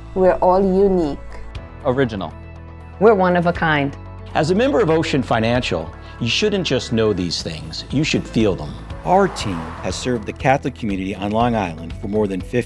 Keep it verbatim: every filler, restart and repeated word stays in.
We're all unique. Original. We're one of a kind. As a member of Ocean Financial, you shouldn't just know these things, you should feel them. Our team has served the Catholic community on Long Island for more than fifty